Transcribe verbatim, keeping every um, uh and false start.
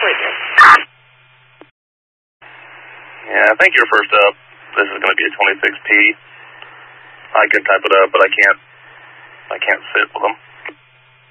appointment. Yeah, I think you're first up. This is going to be a twenty-six P. I could type it up, but I can't. I can't sit with them.